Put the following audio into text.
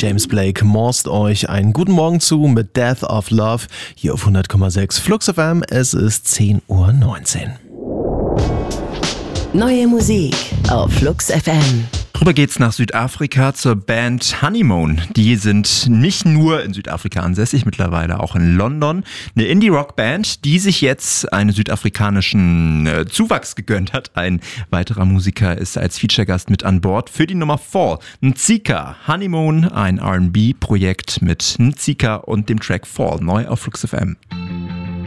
James Blake morst euch einen guten Morgen zu mit Death of Love hier auf 100,6 Flux FM. Es ist 10:19 Uhr. Neue Musik auf Flux FM. Rüber geht's nach Südafrika zur Band Honeymoon. Die sind nicht nur in Südafrika ansässig, mittlerweile auch in London. Eine Indie-Rock-Band, die sich jetzt einen südafrikanischen Zuwachs gegönnt hat. Ein weiterer Musiker ist als Feature-Gast mit an Bord für die Nummer 4. Ntsika. Honeymoon, ein R&B-Projekt mit Ntsika und dem Track Fall, neu auf Flux FM.